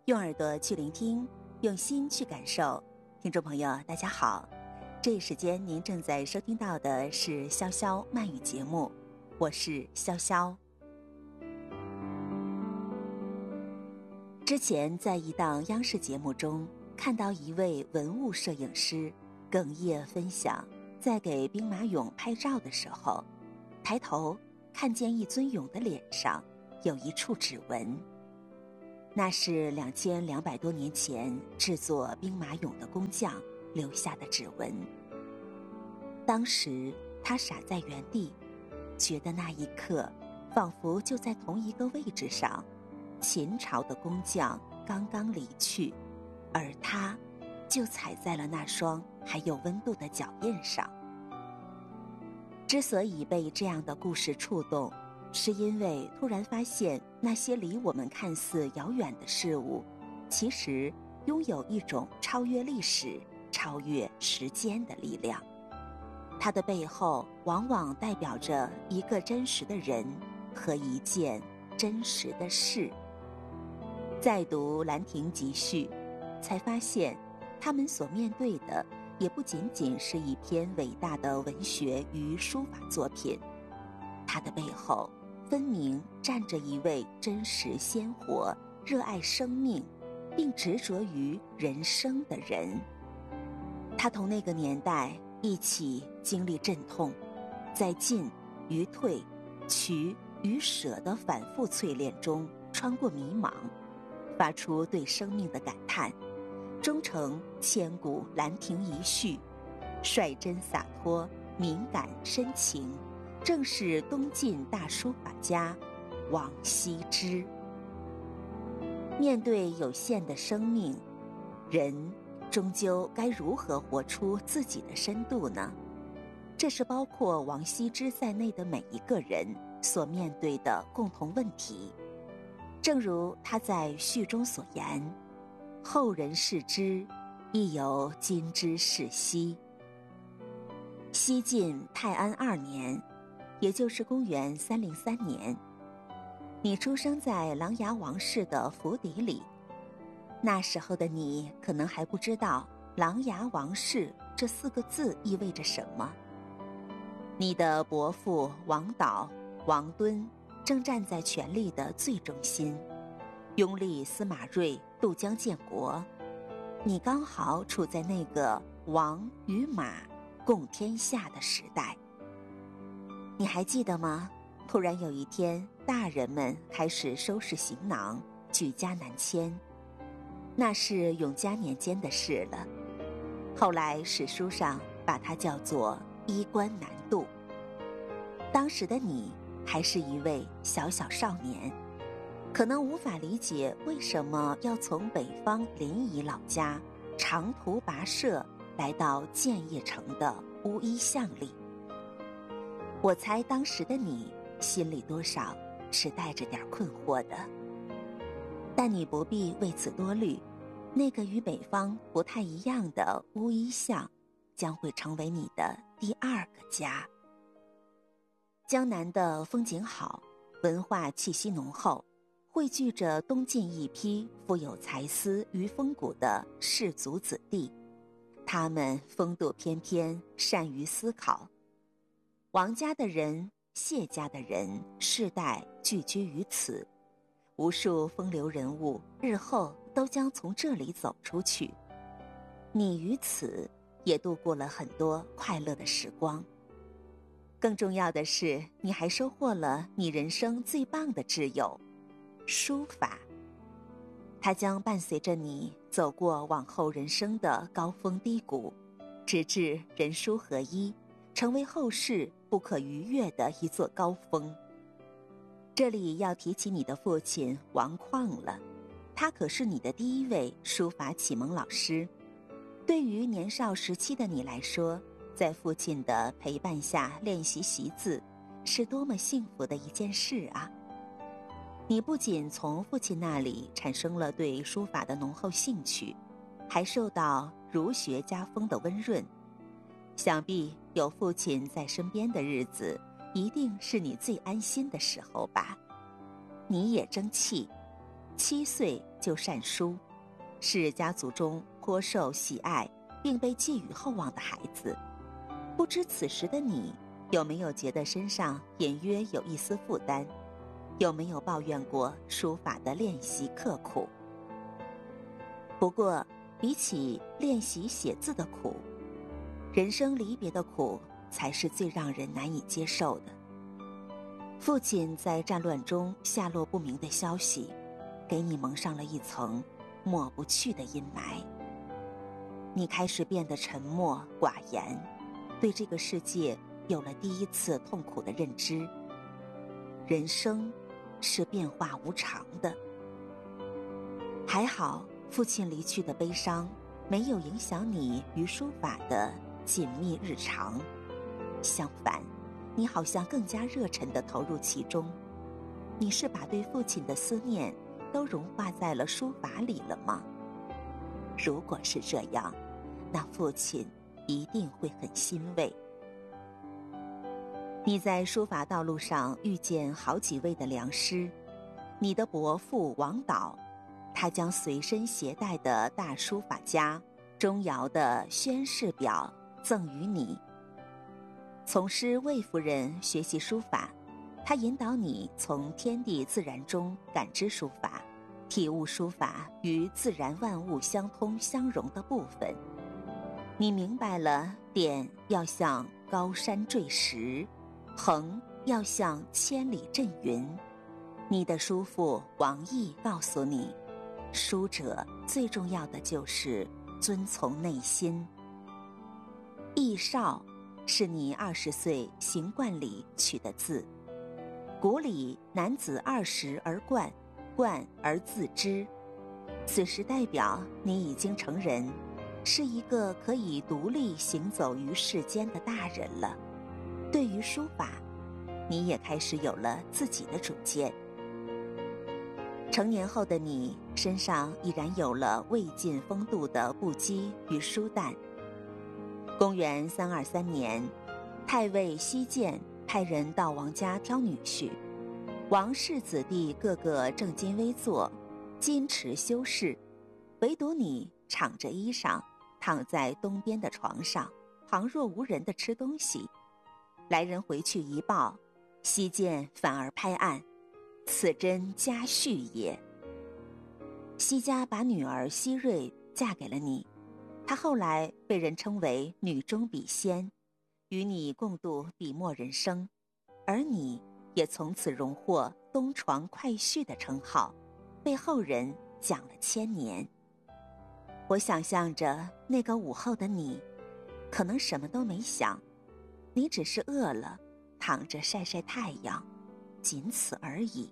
用耳朵去聆听，用心去感受。听众朋友大家好，这一时间您正在收听到的是潇潇慢语节目，我是潇潇。之前在一档央视节目中看到一位文物摄影师哽咽分享，在给兵马俑拍照的时候，抬头看见一尊俑的脸上有一处指纹，那是2200多年前制作兵马俑的工匠留下的指纹。当时他傻在原地，觉得那一刻仿佛就在同一个位置上，秦朝的工匠刚刚离去，而他就踩在了那双还有温度的脚印上。之所以被这样的故事触动，是因为突然发现那些离我们看似遥远的事物，其实拥有一种超越历史、超越时间的力量。它的背后往往代表着一个真实的人和一件真实的事。再读《兰亭集序》，才发现他们所面对的也不仅仅是一篇伟大的文学与书法作品，它的背后分明站着一位真实鲜活、热爱生命并执着于人生的人。他同那个年代一起经历阵痛，在进与退、取与舍的反复淬炼中穿过迷茫，发出对生命的感叹，终成千古兰亭一序，率真洒脱，敏感深情，正是东晋大书法家王羲之。面对有限的生命，人终究该如何活出自己的深度呢？这是包括王羲之在内的每一个人所面对的共同问题。正如他在序中所言，后人视之，亦犹今之视兮。西晋泰安2年，也就是公元303年，你出生在琅琊王氏的府邸里。那时候的你可能还不知道琅琊王氏这4个字意味着什么。你的伯父王导、王敦正站在权力的最中心，拥立司马睿渡江建国，你刚好处在那个王与马共天下的时代。你还记得吗？突然有一天，大人们开始收拾行囊，举家南迁。那是永嘉年间的事了，后来史书上把它叫做衣冠南渡。当时的你还是一位小小少年，可能无法理解为什么要从北方临沂老家长途跋涉来到建业城的乌衣巷里。我猜当时的你心里多少是带着点困惑的，但你不必为此多虑，那个与北方不太一样的乌衣巷将会成为你的第2个家。江南的风景好，文化气息浓厚，汇聚着东晋一批富有才思与风骨的士族子弟，他们风度翩翩，善于思考。王家的人、谢家的人世代聚居于此，无数风流人物日后都将从这里走出去。你于此也度过了很多快乐的时光。更重要的是，你还收获了你人生最棒的挚友——书法。它将伴随着你走过往后人生的高峰低谷，直至人书合一，成为后世不可逾越的一座高峰。这里要提起你的父亲王旷了，他可是你的第一位书法启蒙老师。对于年少时期的你来说，在父亲的陪伴下练习习字，是多么幸福的一件事啊！你不仅从父亲那里产生了对书法的浓厚兴趣，还受到儒学家风的温润。想必有父亲在身边的日子，一定是你最安心的时候吧。你也争气， 7岁就善书，是家族中颇受喜爱并被寄予厚望的孩子。不知此时的你有没有觉得身上隐约有一丝负担？有没有抱怨过书法的练习刻苦？不过比起练习写字的苦，人生离别的苦才是最让人难以接受的。父亲在战乱中下落不明的消息，给你蒙上了一层抹不去的阴霾。你开始变得沉默寡言，对这个世界有了第一次痛苦的认知。人生是变化无常的。还好父亲离去的悲伤没有影响你与书法的紧密日常，相反，你好像更加热忱地投入其中。你是把对父亲的思念都融化在了书法里了吗？如果是这样，那父亲一定会很欣慰。你在书法道路上遇见好几位的良师，你的伯父王导，他将随身携带的大书法家钟繇的宣示表赠予你。从师魏夫人学习书法，他引导你从天地自然中感知书法，体悟书法与自然万物相通相融的部分。你明白了点要像高山坠石，横要像千里震云。你的叔父王毅告诉你，书者最重要的就是遵从内心。逸少是你20岁行冠里取的字，古里男子20而冠，冠而自知。此时代表你已经成人，是一个可以独立行走于世间的大人了。对于书法，你也开始有了自己的主见。成年后的你身上已然有了未尽风度的不羁与书淡。公元323年，太尉西涧派人到王家挑女婿，王氏子弟个个正襟危坐，矜持修饰，唯独你敞着衣裳，躺在东边的床上，旁若无人地吃东西。来人回去一报，西涧反而拍案，此真家婿也。西家把女儿西瑞嫁给了你，她后来被人称为女中笔仙，与你共度笔墨人生，而你也从此荣获东床快婿的称号，被后人讲了1000年。我想象着那个午后的你，可能什么都没想，你只是饿了，躺着晒晒太阳，仅此而已。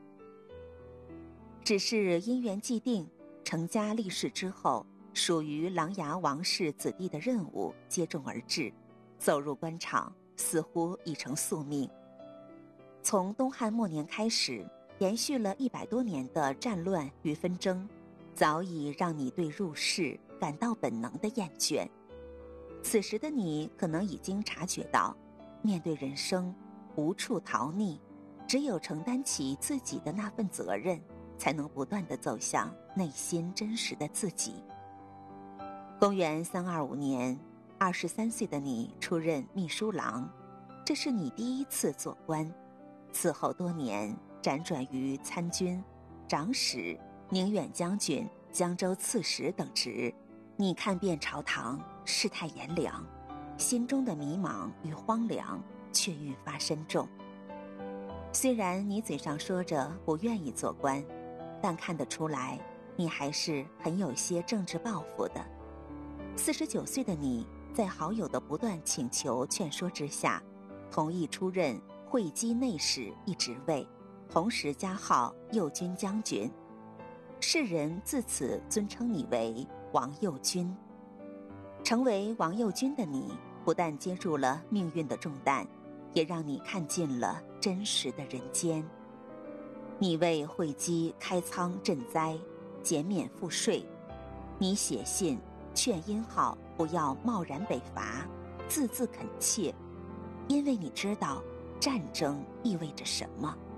只是因缘既定，成家立室之后，属于琅琊王氏子弟的任务接踵而至，走入官场似乎已成宿命。从东汉末年开始，延续了100多年的战乱与纷争，早已让你对入世感到本能的厌倦。此时的你可能已经察觉到，面对人生无处逃匿，只有承担起自己的那份责任，才能不断地走向内心真实的自己。公元325年，23岁的你出任秘书郎，这是你第一次做官。此后多年辗转于参军、长史、宁远将军、江州刺史等职，你看遍朝堂，世态炎凉，心中的迷茫与荒凉却愈发深重。虽然你嘴上说着不愿意做官，但看得出来，你还是很有些政治抱负的。49岁的你，在好友的不断请求劝说之下，同意出任会稽内史一职位，同时加号右军将军。世人自此尊称你为王右军。成为王右军的你，不但接住了命运的重担，也让你看尽了真实的人间。你为会稽开仓赈灾，减免赋税。你写信劝殷浩不要贸然北伐，字字恳切，因为你知道战争意味着什么。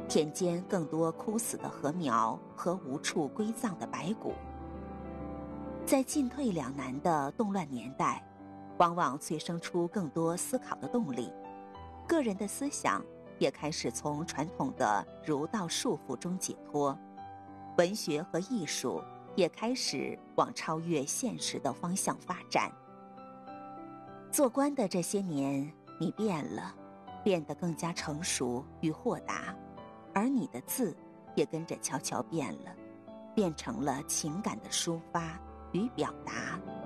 田间更多枯死的禾苗和无处归葬的白骨。在进退两难的动乱年代，往往催生出更多思考的动力，个人的思想也开始从传统的儒道束缚中解脱，文学和艺术也开始往超越现实的方向发展。做官的这些年，你变了，变得更加成熟与豁达，而你的字也跟着悄悄变了，变成了情感的抒发与表达。